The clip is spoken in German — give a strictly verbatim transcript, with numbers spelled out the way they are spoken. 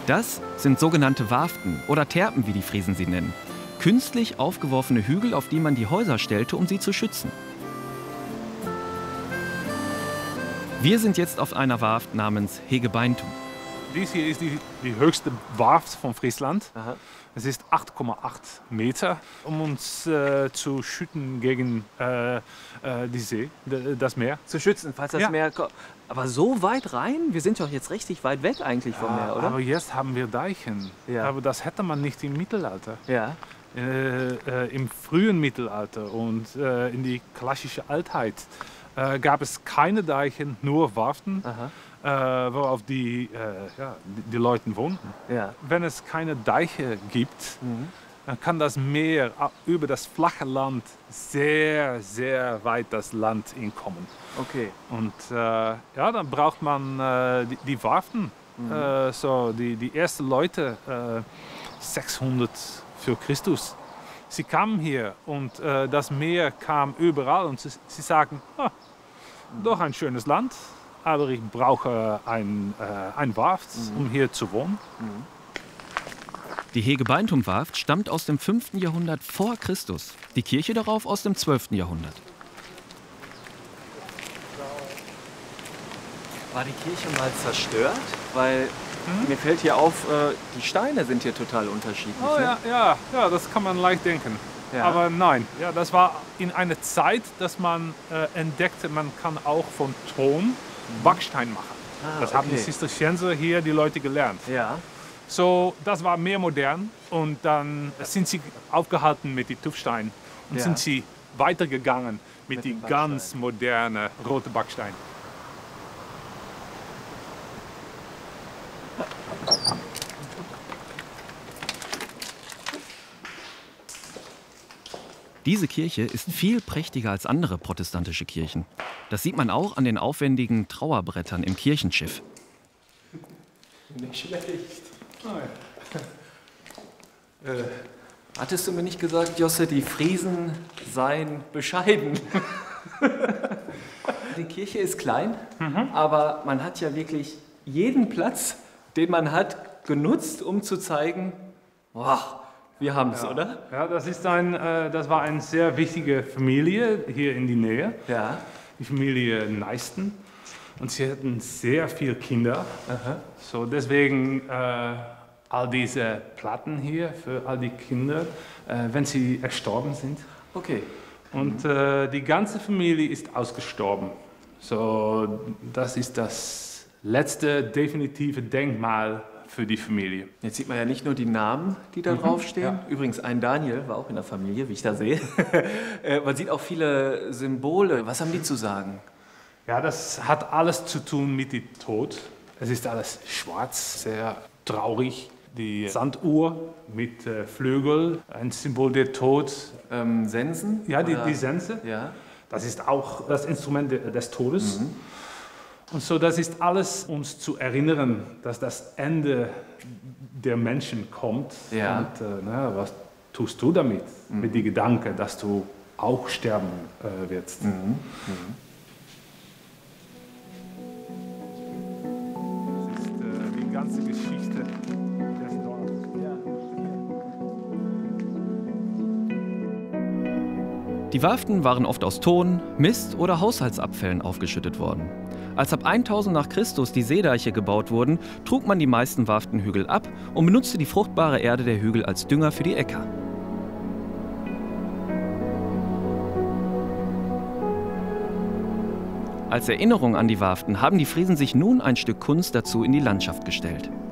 Das sind sogenannte Warften oder Terpen, wie die Friesen sie nennen. Künstlich aufgeworfene Hügel, auf die man die Häuser stellte, um sie zu schützen. Wir sind jetzt auf einer Warft namens Hegebeintum. Dies hier ist die, die höchste Warft von Friesland. Aha. Es ist acht Komma acht Meter, um uns äh, zu schützen gegen äh, äh, die See, das Meer. Zu schützen, falls das Ja. Meer kommt. Aber so weit rein? Wir sind doch jetzt richtig weit weg eigentlich vom Meer, oder? Aber jetzt haben wir Deichen. Ja. Aber das hätte man nicht im Mittelalter. Ja. Äh, äh, Im frühen Mittelalter und äh, in die klassische Altheit äh, gab es keine Deichen, nur Warften, äh, worauf die, äh, ja, die, die Leute wohnten. Ja. Wenn es keine Deiche gibt, Mhm. dann kann das Meer über das flache Land sehr, sehr weit das Land hinkommen. Okay. Und äh, ja, dann braucht man äh, die, die Warften. Mhm. Äh, so die, die ersten Leute, äh, sechshundert für Christus. Sie kamen hier und äh, das Meer kam überall und sie, sie sagen, ah, doch ein schönes Land, aber ich brauche ein, äh, ein Warft, Mhm. um hier zu wohnen. Die Hegebeintum-Warft stammt aus dem fünften Jahrhundert vor Christus. Die Kirche darauf aus dem zwölften Jahrhundert. War die Kirche mal zerstört? Weil mir fällt hier auf, äh, die Steine sind hier total unterschiedlich. Oh ne? ja, ja, ja, das kann man leicht denken. Ja. Aber nein, ja, das war in einer Zeit, dass man äh, entdeckte, man kann auch von Ton Backstein machen. Ah, das haben die okay. Zisterzienser hier die Leute gelernt. Ja. So, das war mehr modern und dann sind sie aufgehalten mit den Tuffstein und Ja. sind sie weitergegangen mit, Mit den dem ganz modernen roten Backstein. Diese Kirche ist viel prächtiger als andere protestantische Kirchen. Das sieht man auch an den aufwendigen Trauerbrettern im Kirchenschiff. Nicht schlecht. Äh, hattest du mir nicht gesagt, Josse, die Friesen seien bescheiden? Die Kirche ist klein, aber man hat ja wirklich jeden Platz, den man hat, genutzt, um zu zeigen, wow, wir haben es, oder? Ja, das, ist ein, äh, das war eine sehr wichtige Familie hier in die Nähe, Ja. die Familie Neisten. Und sie hatten sehr viele Kinder. Aha. So deswegen äh, all diese Platten hier für all die Kinder, äh, wenn sie erstorben sind. Okay. Und äh, die ganze Familie ist ausgestorben. So, das ist das letzte definitive Denkmal für die Familie. Jetzt sieht man ja nicht nur die Namen, die da draufstehen. ja. Übrigens, ein Daniel war auch in der Familie, wie ich da sehe. Äh, man sieht auch viele Symbole. Was haben die zu sagen? Ja, das hat alles zu tun mit dem Tod. Es ist alles schwarz, sehr traurig. Die Sanduhr mit äh, Flügel, ein Symbol der Tod. Ähm, Sensen? Ja, die, Oder- die Sense. Ja. Das ist auch das Instrument de- des Todes. Und so, das ist alles, uns zu erinnern, dass das Ende der Menschen kommt. Ja. Und äh, na, was tust du damit? Mit dem Gedanken, dass du auch sterben äh, wirst. Das ist äh, die ganze Geschichte des Dorfes. Die Warften waren oft aus Ton, Mist oder Haushaltsabfällen aufgeschüttet worden. Als ab tausend nach Christus die Seedeiche gebaut wurden, trug man die meisten Warftenhügel ab und benutzte die fruchtbare Erde der Hügel als Dünger für die Äcker. Als Erinnerung an die Warften haben die Friesen sich nun ein Stück Kunst dazu in die Landschaft gestellt.